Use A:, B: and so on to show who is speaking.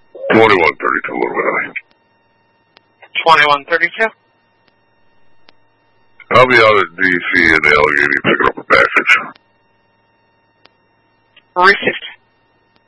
A: 2132, Little Valley.
B: 2132?
A: I'll be out at DC in Allegheny picking up a package.
B: Received.